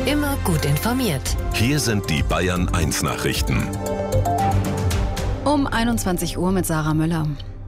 Immer gut informiert. Hier sind die Bayern 1 Nachrichten. Um 21 Uhr mit Sarah Müller.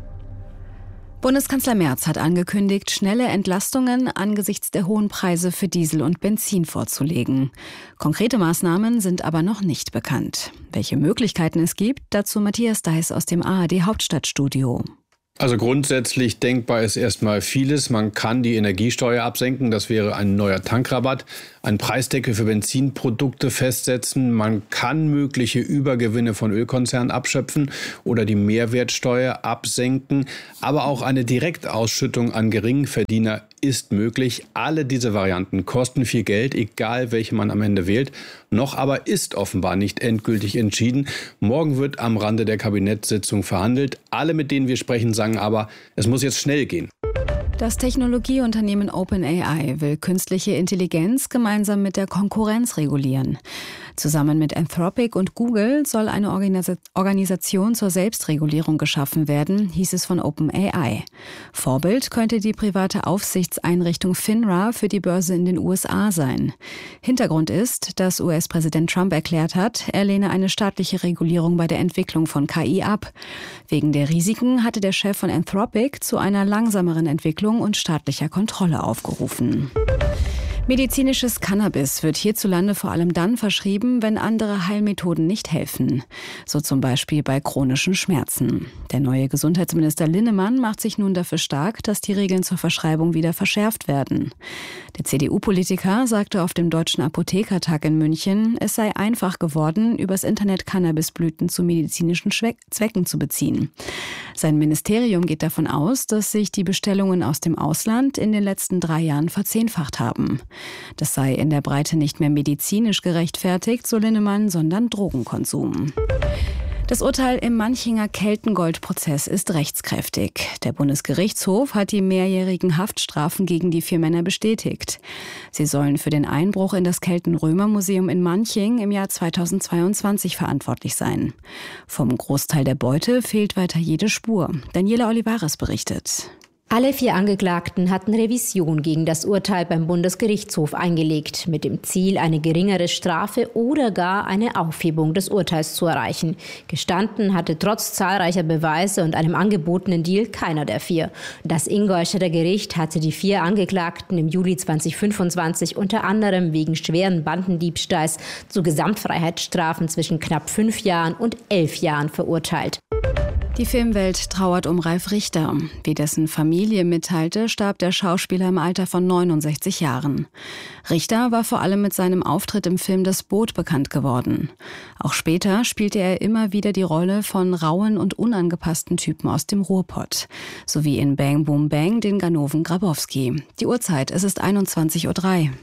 Bundeskanzler Merz hat angekündigt, schnelle Entlastungen angesichts der hohen Preise für Diesel und Benzin vorzulegen. Konkrete Maßnahmen sind aber noch nicht bekannt. Welche Möglichkeiten es gibt, dazu Matthias Deiß aus dem ARD Hauptstadtstudio. Also grundsätzlich denkbar ist erstmal vieles. Man kann die Energiesteuer absenken, das wäre ein neuer Tankrabatt, ein Preisdeckel für Benzinprodukte festsetzen. Man kann mögliche Übergewinne von Ölkonzernen abschöpfen oder die Mehrwertsteuer absenken. Aber auch eine Direktausschüttung an Geringverdiener ist möglich. Alle diese Varianten kosten viel Geld, egal welche man am Ende wählt. Noch aber ist offenbar nicht endgültig entschieden. Morgen wird am Rande der Kabinettssitzung verhandelt. Alle, mit denen wir sprechen, sagen aber, es muss jetzt schnell gehen. Das Technologieunternehmen OpenAI will künstliche Intelligenz gemeinsam mit der Konkurrenz regulieren. Zusammen mit Anthropic und Google soll eine Organisation zur Selbstregulierung geschaffen werden, hieß es von OpenAI. Vorbild könnte die private Aufsichtseinrichtung FINRA für die Börse in den USA sein. Hintergrund ist, dass US-Präsident Trump erklärt hat, er lehne eine staatliche Regulierung bei der Entwicklung von KI ab. Wegen der Risiken hatte der Chef von Anthropic zu einer langsameren Entwicklung und staatlicher Kontrolle aufgerufen. Medizinisches Cannabis wird hierzulande vor allem dann verschrieben, wenn andere Heilmethoden nicht helfen. So zum Beispiel bei chronischen Schmerzen. Der neue Gesundheitsminister Linnemann macht sich nun dafür stark, dass die Regeln zur Verschreibung wieder verschärft werden. Der CDU-Politiker sagte auf dem Deutschen Apothekertag in München, es sei einfach geworden, übers Internet Cannabisblüten zu medizinischen Zwecken zu beziehen. Sein Ministerium geht davon aus, dass sich die Bestellungen aus dem Ausland in den letzten 3 Jahren verzehnfacht haben. Das sei in der Breite nicht mehr medizinisch gerechtfertigt, so Linnemann, sondern Drogenkonsum. Das Urteil im Manchinger Keltengold-Prozess ist rechtskräftig. Der Bundesgerichtshof hat die mehrjährigen Haftstrafen gegen die 4 Männer bestätigt. Sie sollen für den Einbruch in das Kelten-Römer-Museum in Manching im Jahr 2022 verantwortlich sein. Vom Großteil der Beute fehlt weiter jede Spur. Daniela Olivares berichtet. Alle 4 Angeklagten hatten Revision gegen das Urteil beim Bundesgerichtshof eingelegt, mit dem Ziel, eine geringere Strafe oder gar eine Aufhebung des Urteils zu erreichen. Gestanden hatte trotz zahlreicher Beweise und einem angebotenen Deal keiner der 4. Das Ingolstädter Gericht hatte die 4 Angeklagten im Juli 2025 unter anderem wegen schweren Bandendiebstahls zu Gesamtfreiheitsstrafen zwischen knapp 5 Jahren und 11 Jahren verurteilt. Die Filmwelt trauert um Ralf Richter. Wie dessen Familie mitteilte, starb der Schauspieler im Alter von 69 Jahren. Richter war vor allem mit seinem Auftritt im Film Das Boot bekannt geworden. Auch später spielte er immer wieder die Rolle von rauen und unangepassten Typen aus dem Ruhrpott. Sowie in Bang Boom Bang den Ganoven Grabowski. Die Uhrzeit, es ist 21:03 Uhr.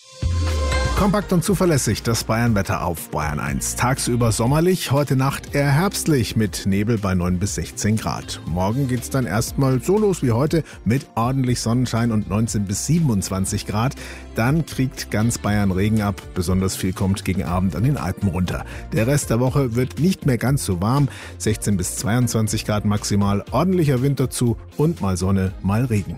Kompakt und zuverlässig das Bayernwetter auf Bayern 1. Tagsüber sommerlich, heute Nacht eher herbstlich mit Nebel bei 9 bis 16 Grad. Morgen geht's dann erstmal so los wie heute mit ordentlich Sonnenschein und 19 bis 27 Grad. Dann kriegt ganz Bayern Regen ab, besonders viel kommt gegen Abend an den Alpen runter. Der Rest der Woche wird nicht mehr ganz so warm, 16 bis 22 Grad maximal, ordentlicher Wind dazu und mal Sonne, mal Regen.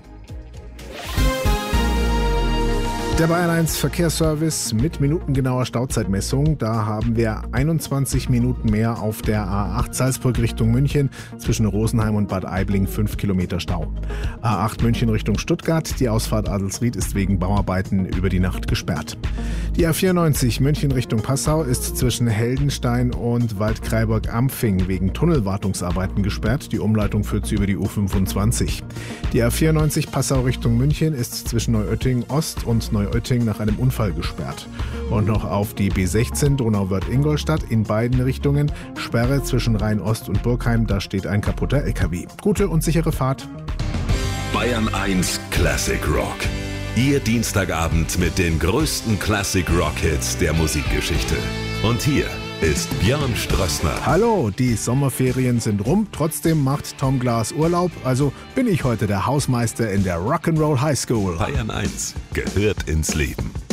Der Bayern 1 Verkehrsservice mit minutengenauer Stauzeitmessung. Da haben wir 21 Minuten mehr auf der A8 Salzburg Richtung München. Zwischen Rosenheim und Bad Aibling 5 Kilometer Stau. A8 München Richtung Stuttgart. Die Ausfahrt Adelsried ist wegen Bauarbeiten über die Nacht gesperrt. Die A94 München Richtung Passau ist zwischen Heldenstein und Waldkraiburg-Ampfing wegen Tunnelwartungsarbeiten gesperrt. Die Umleitung führt sie über die U25. Die A94 Passau Richtung München ist zwischen Neuötting Ost und Neuötting nach einem Unfall gesperrt. Und noch auf die B16 Donauwörth-Ingolstadt in beiden Richtungen. Sperre zwischen Rhein-Ost und Burgheim, da steht ein kaputter LKW. Gute und sichere Fahrt. Bayern 1 Classic Rock. Ihr Dienstagabend mit den größten Classic Rock Hits der Musikgeschichte. Und hier ist Björn Strössner. Hallo, die Sommerferien sind rum, trotzdem macht Tom Glas Urlaub, also bin ich heute der Hausmeister in der Rock'n'Roll High School. Bayern 1 gehört ins Leben.